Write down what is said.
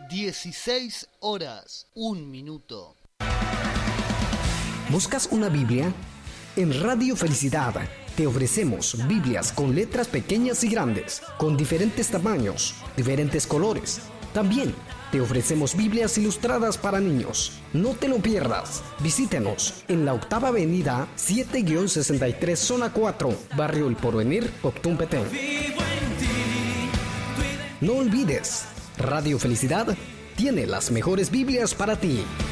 16 horas, 1 minuto. ¿Buscas una Biblia? En Radio Felicidad te ofrecemos Biblias con letras pequeñas y grandes, con diferentes tamaños, diferentes colores. También te ofrecemos Biblias ilustradas para niños. No te lo pierdas. Visítenos en la 8ª Avenida 7-63, Zona 4, Barrio El Porvenir, Octún Petén. No olvides, Radio Felicidad tiene las mejores Biblias para ti.